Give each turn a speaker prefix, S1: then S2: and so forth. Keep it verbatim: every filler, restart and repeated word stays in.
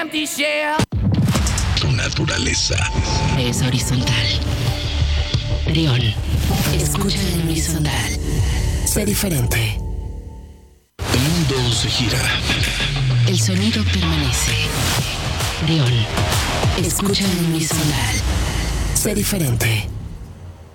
S1: Tu naturaleza
S2: es horizontal. Trión, escucha en horizontal. Sé diferente.
S1: El mundo se gira.
S2: El sonido permanece. Trión, escucha en horizontal. Sé diferente.